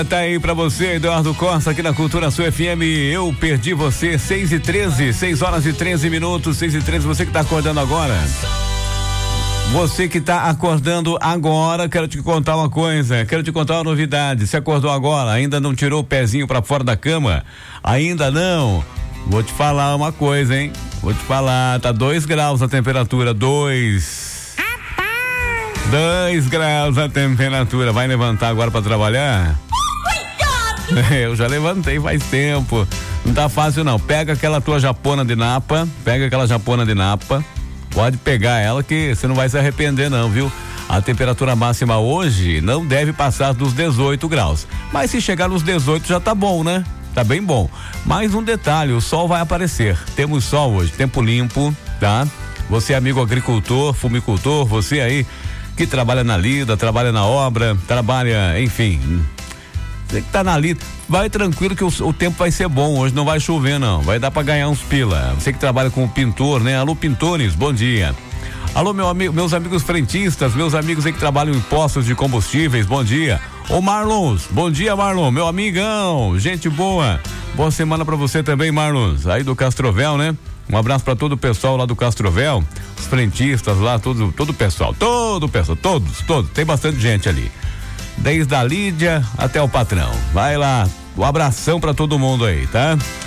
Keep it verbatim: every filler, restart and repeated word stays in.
Tá aí pra você, Eduardo Costa, aqui na Cultura Sul F M. Eu perdi você, seis e treze, seis horas e treze minutos, seis e treze. Você que tá acordando agora. Você que tá acordando agora, quero te contar uma coisa, quero te contar uma novidade. Você acordou agora, ainda não tirou o pezinho pra fora da cama? Ainda não? Vou te falar uma coisa, hein? Vou te falar, tá dois graus a temperatura, dois. Dois graus a temperatura. Vai levantar agora pra trabalhar? Eu já levantei faz tempo. Não tá fácil não. Pega aquela tua japona de napa, pega aquela japona de napa, pode pegar ela que você não vai se arrepender não, viu? A temperatura máxima hoje não deve passar dos dezoito graus. Mas se chegar nos dezoito já tá bom, né? Tá bem bom. Mais um detalhe, o sol vai aparecer. Temos sol hoje, tempo limpo, tá? Você amigo agricultor, fumicultor, você aí que trabalha na lida, trabalha na obra, trabalha, enfim, você que tá na lida, vai tranquilo que o, o tempo vai ser bom, hoje não vai chover não, vai dar pra ganhar uns pila. Você que trabalha com pintor, né? Alô pintores, bom dia. Alô meu amigo, meus amigos frentistas, meus amigos aí que trabalham em postos de combustíveis, bom dia. Ô Marlons, bom dia Marlon, meu amigão, gente boa, boa semana pra você também Marlons, aí do Castrovel, né? Um abraço pra todo o pessoal lá do Castrovel, os frentistas lá, todo, todo o pessoal, todo o pessoal, todos, todos, tem bastante gente ali. Desde a Lídia até o patrão. Vai lá, um abração pra todo mundo aí, tá?